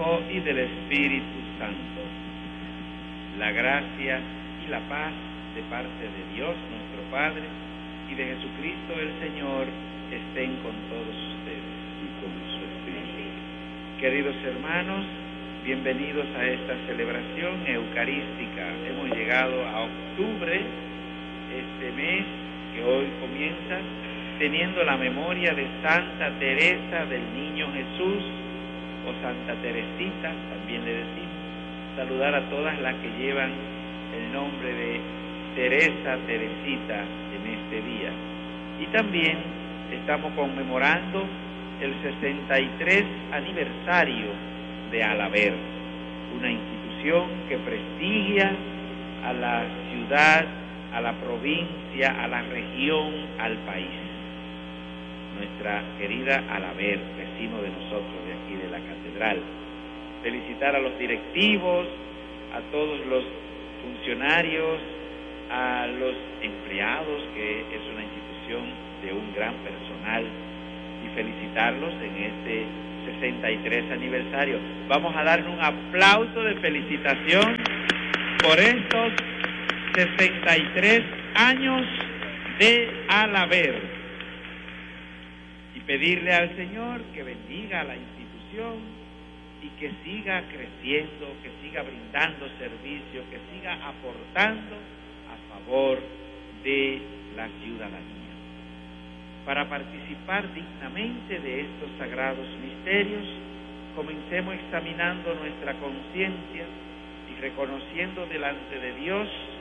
Hijo y del Espíritu Santo. La gracia y la paz de parte de Dios nuestro Padre y de Jesucristo el Señor estén con todos ustedes y con su Espíritu. Queridos hermanos, bienvenidos a esta celebración eucarística. Hemos llegado a octubre, este mes que hoy comienza, teniendo la memoria de Santa Teresa del Niño Jesús, o Santa Teresita, también le decimos. Saludar a todas las que llevan el nombre de Teresa, Teresita en este día. Y también estamos conmemorando el 63 aniversario de Alaber, una institución que prestigia a la ciudad, a la provincia, a la región, al país. Nuestra querida Alaber, vecino de nosotros de aquí de la catedral. Felicitar a los directivos, a todos los funcionarios, a los empleados, que es una institución de un gran personal, y felicitarlos en este 63 aniversario. Vamos a darle un aplauso de felicitación por estos 63 años de Alaber. Y pedirle al Señor que bendiga a la institución y que siga creciendo, que siga brindando servicio, que siga aportando a favor de la ciudadanía. Para participar dignamente de estos sagrados misterios, comencemos examinando nuestra conciencia y reconociendo delante de Dios